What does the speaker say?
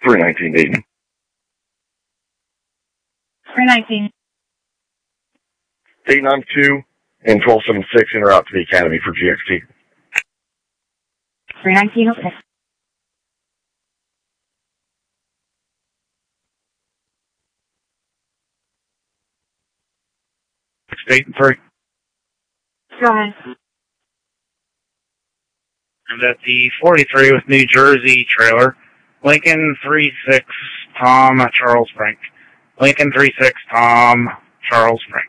319 Dayton. 319. Dayton on 2 and 1276 en route to the Academy for GXT. 319, okay. Dayton 3. Go ahead. And at the 43 with New Jersey trailer, Lincoln 36 Tom Charles Frank. Lincoln 36 Tom Charles Frank.